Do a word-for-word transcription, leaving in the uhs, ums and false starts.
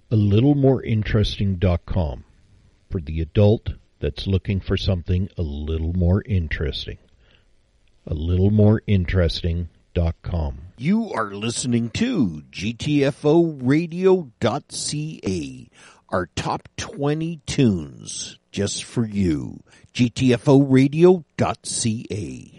a little more interesting dot com for the adult that's looking for something a little more interesting. a little more interesting dot com. You are listening to G T F O radio dot C A, our top twenty tunes just for you. G T F O radio dot C A.